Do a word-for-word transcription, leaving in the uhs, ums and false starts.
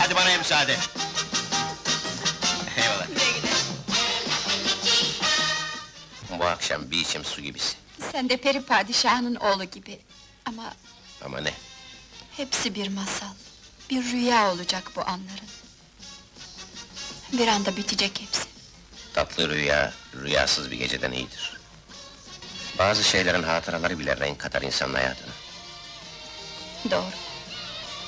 hadi bana müsaade. Eyvallah. Güle güle. Bu akşam bir içim su gibisin. Sen de peri padişahının oğlu gibi. Ama Ama ne? hepsi bir masal. Bir rüya olacak bu anların. Bir anda bitecek hepsi. Tatlı rüya, rüyasız bir geceden iyidir. Bazı şeylerin hatıraları bile renk katar insanın hayatına. Doğru.